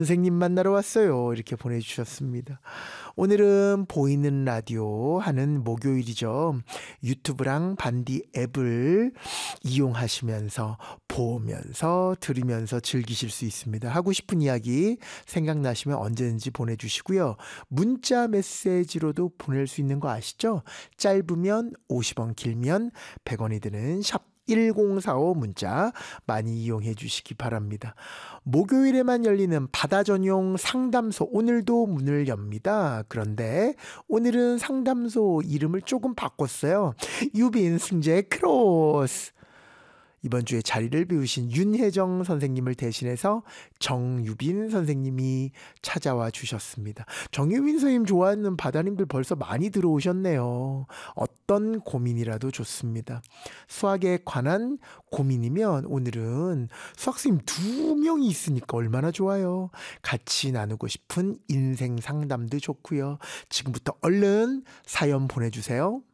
선생님 만나러 왔어요. 이렇게 보내주셨습니다. 오늘은 보이는 라디오 하는 목요일이죠. 유튜브랑 반디 앱을 이용하시면서 보면서 들으면서 즐기실 수 있습니다. 하고 싶은 이야기 생각나시면 언제든지 보내주시고요. 문자 메시지로도 보낼 수 있는 거 아시죠? 짧으면 50원, 길면 100원이 드는 샵 1045 문자 많이 이용해 주시기 바랍니다. 목요일에만 열리는 바다 전용 상담소 오늘도 문을 엽니다. 그런데 오늘은 상담소 이름을 조금 바꿨어요. 유빈 승재 크로스. 이번 주에 자리를 비우신 윤혜정 선생님을 대신해서 정유빈 선생님이 찾아와 주셨습니다. 정유빈 선생님 좋아하는 바다님들 벌써 많이 들어오셨네요. 어떤 고민이라도 좋습니다. 수학에 관한 고민이면 오늘은 수학선생님 2명이 있으니까 얼마나 좋아요. 같이 나누고 싶은 인생 상담도 좋고요. 지금부터 얼른 사연 보내주세요.